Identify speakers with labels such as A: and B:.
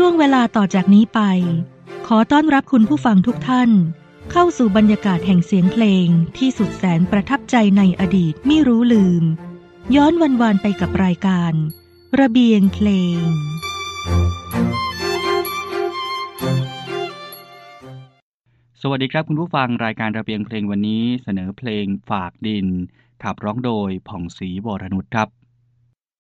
A: ช่วงเวลาต่อจากนี้ไปขอต้อนรับคุณผู้ฟังทุกท่านเข้าสู่บรรยากาศแห่งเสียงเพลงที่สุดแสนประทับใจในอดีตไม่รู้ลืมย้อนวันวานไปกับรายการระเบียงเพลง
B: สวัสดีครับคุณผู้ฟังรายการระเบียงเพลงวันนี้เสนอเพลงฝากดินขับร้องโดยผ่องศรีวรนุชครับ